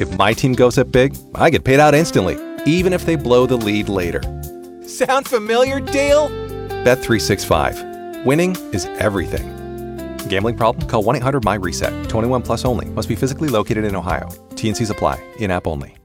If my team goes up big, I get paid out instantly, even if they blow the lead later. Sound familiar, Dale? Bet365. Winning is everything. Gambling problem? Call 1-800-MY-RESET. 21 plus only. Must be physically located in Ohio. T&Cs apply. In-app only.